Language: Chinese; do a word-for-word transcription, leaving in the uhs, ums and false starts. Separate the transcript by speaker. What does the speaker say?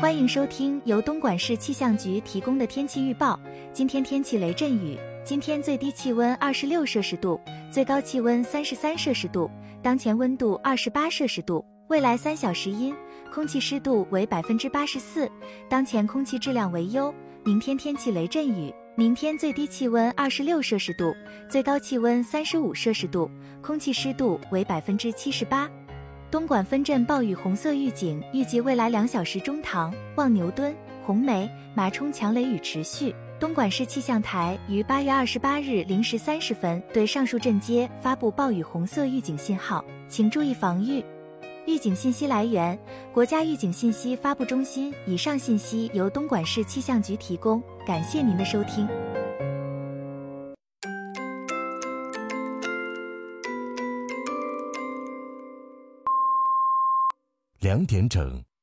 Speaker 1: 欢迎收听由东莞市气象局提供的天气预报。今天天气雷阵雨，今天最低气温二十六摄氏度，最高气温三十三摄氏度，当前温度二十八摄氏度。未来三小时阴，空气湿度为百分之八十四，当前空气质量为优。明天天气雷阵雨，明天最低气温二十六摄氏度，最高气温三十五摄氏度，空气湿度为百分之七十八。东莞分镇暴雨红色预警，预计未来两小时中塘、望牛墩、红梅、马冲强雷雨持续。东莞市气象台于八月二十八日零时三十分对上述镇街发布暴雨红色预警信号，请注意防御。预警信息来源：国家预警信息发布中心。以上信息由东莞市气象局提供，感谢您的收听。
Speaker 2: 两点整。